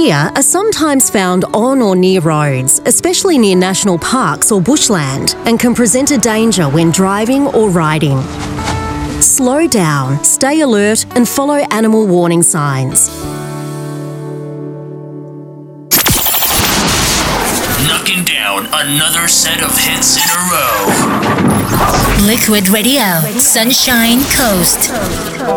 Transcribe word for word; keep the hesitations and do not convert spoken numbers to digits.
deer are sometimes found on or near roads, especially near national parks or bushland, and can present a danger when driving or riding. Slow down, stay alert, and follow animal warning signs. Knocking down another set of hits in a row. Liquid Radio, Sunshine Coast.